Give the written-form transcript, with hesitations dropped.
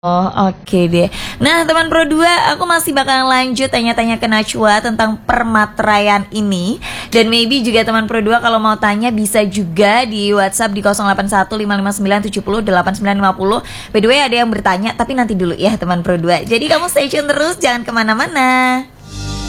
Oh, oke deh. Nah, teman Pro 2, aku masih bakalan lanjut tanya-tanya ke Najwa tentang permateraian ini. Dan maybe juga teman Pro 2 kalau mau tanya bisa juga di WhatsApp di 081559708950. By the way, ada yang bertanya, tapi nanti dulu ya teman Pro 2. Jadi kamu stay tune terus, jangan kemana-mana.